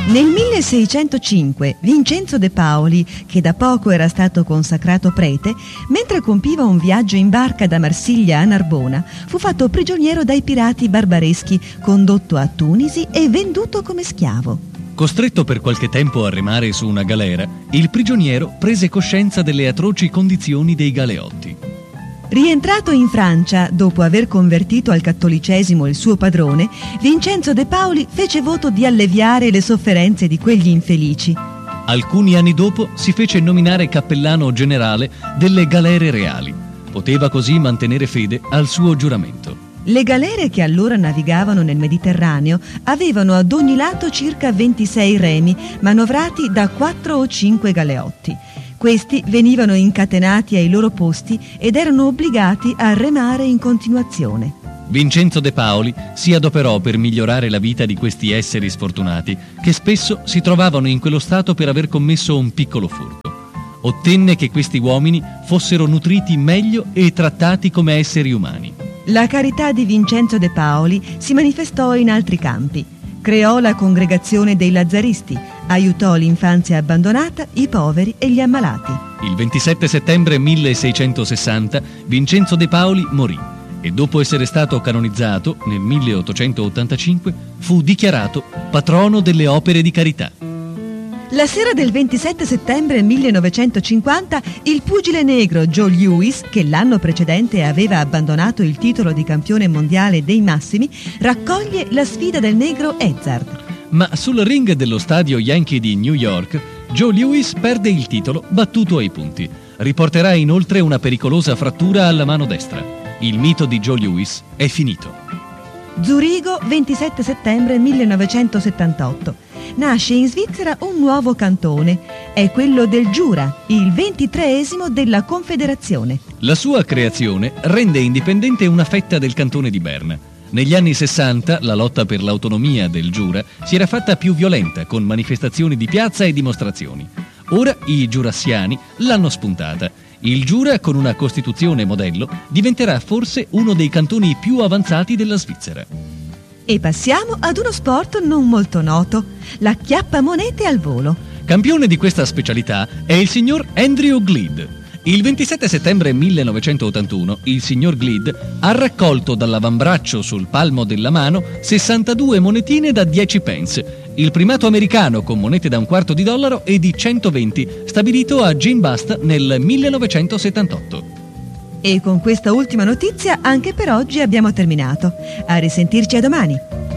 Nel 1605 Vincenzo De Paoli, che da poco era stato consacrato prete, mentre compiva un viaggio in barca da Marsiglia a Narbona, fu fatto prigioniero dai pirati barbareschi, condotto a Tunisi e venduto come schiavo. Costretto per qualche tempo a remare su una galera, il prigioniero prese coscienza delle atroci condizioni dei galeotti. Rientrato in Francia, dopo aver convertito al cattolicesimo il suo padrone, Vincenzo De Paoli fece voto di alleviare le sofferenze di quegli infelici. Alcuni anni dopo si fece nominare cappellano generale delle galere reali. Poteva così mantenere fede al suo giuramento. Le galere che allora navigavano nel Mediterraneo avevano ad ogni lato circa 26 remi, manovrati da 4 o 5 galeotti. Questi venivano incatenati ai loro posti ed erano obbligati a remare in continuazione. Vincenzo De Paoli si adoperò per migliorare la vita di questi esseri sfortunati, che spesso si trovavano in quello stato per aver commesso un piccolo furto. Ottenne che questi uomini fossero nutriti meglio e trattati come esseri umani. La carità di Vincenzo De Paoli si manifestò in altri campi. Creò la congregazione dei Lazzaristi, aiutò l'infanzia abbandonata, i poveri e gli ammalati. Il 27 settembre 1660 Vincenzo De Paoli morì e dopo essere stato canonizzato nel 1885 fu dichiarato patrono delle opere di carità. La sera del 27 settembre 1950 il pugile negro Joe Louis, che l'anno precedente aveva abbandonato il titolo di campione mondiale dei massimi, raccoglie la sfida del negro Ezzard. Ma sul ring dello stadio Yankee di New York, Joe Louis perde il titolo battuto ai punti. Riporterà inoltre una pericolosa frattura alla mano destra. Il mito di Joe Louis è finito. Zurigo, 27 settembre 1978. Nasce in Svizzera un nuovo cantone. È quello del Giura, il 23esimo della Confederazione. La sua creazione rende indipendente una fetta del cantone di Berna. Negli anni 60 la lotta per l'autonomia del Giura si era fatta più violenta, con manifestazioni di piazza e dimostrazioni. Ora i giurassiani l'hanno spuntata. Il Giura, con una costituzione modello, diventerà forse uno dei cantoni più avanzati della Svizzera. E passiamo ad uno sport non molto noto, la chiappamonete al volo. Campione di questa specialità è il signor Andrew Gleed. Il 27 settembre 1981 il signor Gleed ha raccolto dall'avambraccio sul palmo della mano 62 monetine da 10 pence, il primato americano con monete da $0,25 e di 120, stabilito a Jim Bast nel 1978. E con questa ultima notizia anche per oggi abbiamo terminato. A risentirci a domani.